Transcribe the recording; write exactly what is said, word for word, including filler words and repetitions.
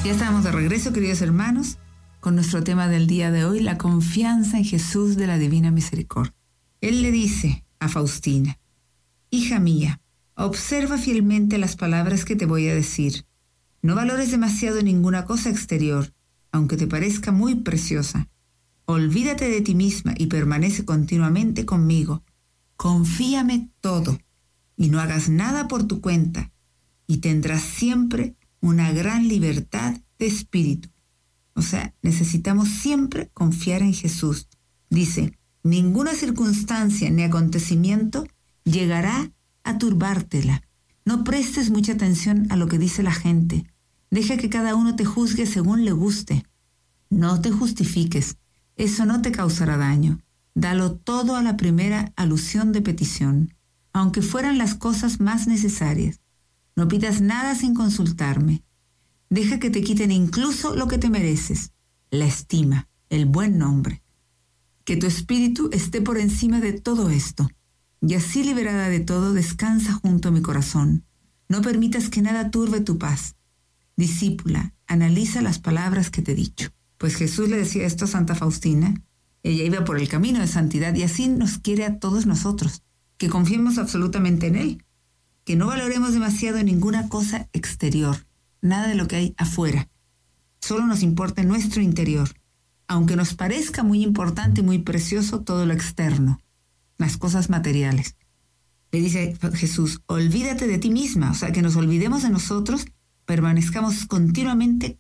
Ya estamos de regreso, queridos hermanos, con nuestro tema del día de hoy, la confianza en Jesús de la Divina Misericordia. Él le dice a Faustina: hija mía, observa fielmente las palabras que te voy a decir. No valores demasiado ninguna cosa exterior, aunque te parezca muy preciosa. Olvídate de ti misma y permanece continuamente conmigo. Confíame todo y no hagas nada por tu cuenta, y tendrás siempre una gran libertad de espíritu. O sea, necesitamos siempre confiar en Jesús. Dice, ninguna circunstancia ni acontecimiento llegará a turbártela. No prestes mucha atención a lo que dice la gente. Deja que cada uno te juzgue según le guste. No te justifiques. Eso no te causará daño. Dalo todo a la primera alusión de petición, aunque fueran las cosas más necesarias. No pidas nada sin consultarme. Deja que te quiten incluso lo que te mereces, la estima, el buen nombre. Que tu espíritu esté por encima de todo esto, y así liberada de todo, descansa junto a mi corazón. No permitas que nada turbe tu paz. Discípula, analiza las palabras que te he dicho. Pues Jesús le decía esto a Santa Faustina. Ella iba por el camino de santidad y así nos quiere a todos nosotros, que confiemos absolutamente en Él, que no valoremos demasiado ninguna cosa exterior, nada de lo que hay afuera. Solo nos importa nuestro interior, aunque nos parezca muy importante y muy precioso todo lo externo, las cosas materiales. Le dice Jesús, olvídate de ti misma, o sea, que nos olvidemos de nosotros, permanezcamos continuamente